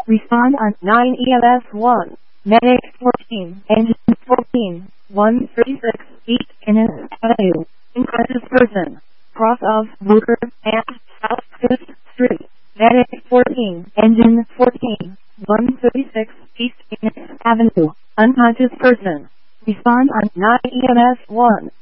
Respond on 9 EMS 1. Medic 14. Engine 14. 136 East Ennis Avenue. Unconscious person. Cross of Booker and South 5th Street. Medic 14. Engine 14. 136 East Ennis Avenue. Unconscious person. Respond on 9 EMS 1.